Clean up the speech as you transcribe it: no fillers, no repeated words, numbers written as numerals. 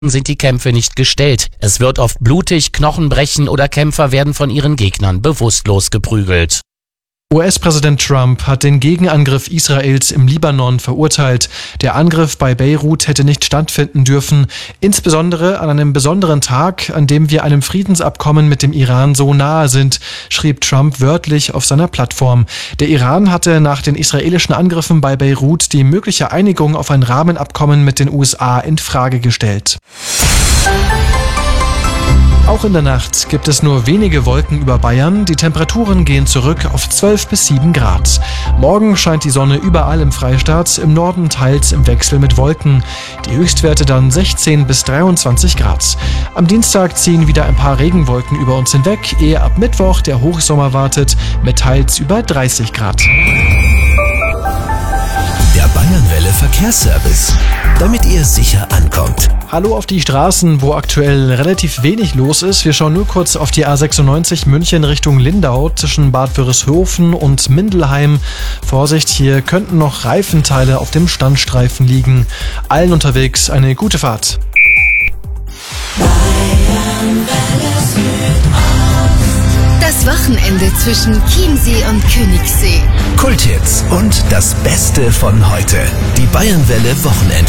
sind die Kämpfe nicht gestellt. Es wird oft blutig, Knochen brechen oder Kämpfer werden von ihren Gegnern bewusstlos geprügelt. US-Präsident Trump hat den Gegenangriff Israels im Libanon verurteilt. Der Angriff bei Beirut hätte nicht stattfinden dürfen, insbesondere an einem besonderen Tag, an dem wir einem Friedensabkommen mit dem Iran so nahe sind, schrieb Trump wörtlich auf seiner Plattform. Der Iran hatte nach den israelischen Angriffen bei Beirut die mögliche Einigung auf ein Rahmenabkommen mit den USA in Frage gestellt. Auch in der Nacht gibt es nur wenige Wolken über Bayern. Die Temperaturen gehen zurück auf 12 bis 7 Grad. Morgen scheint die Sonne überall im Freistaat, im Norden teils im Wechsel mit Wolken. Die Höchstwerte dann 16 bis 23 Grad. Am Dienstag ziehen wieder ein paar Regenwolken über uns hinweg, ehe ab Mittwoch der Hochsommer wartet mit teils über 30 Grad. Der Bayernwelle Verkehrsservice, damit ihr sicher ankommt. Hallo auf die Straßen, wo aktuell relativ wenig los ist. Wir schauen nur kurz auf die A96 München Richtung Lindau zwischen Bad Wörishofen und Mindelheim. Vorsicht, hier könnten noch Reifenteile auf dem Standstreifen liegen. Allen unterwegs eine gute Fahrt. Das Wochenende zwischen Chiemsee und Königssee. Kulthits und das Beste von heute. Die Bayernwelle Wochenend.